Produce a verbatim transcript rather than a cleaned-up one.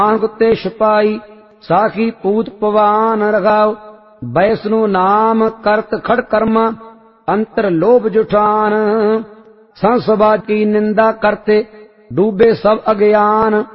आंख ते छुपाई साखी पूत पवान रगाव बैष्णु नाम करत खड़ कर्मा अंतर लोभ जुठान संसभा की निंदा करते डूबे सब अज्ञान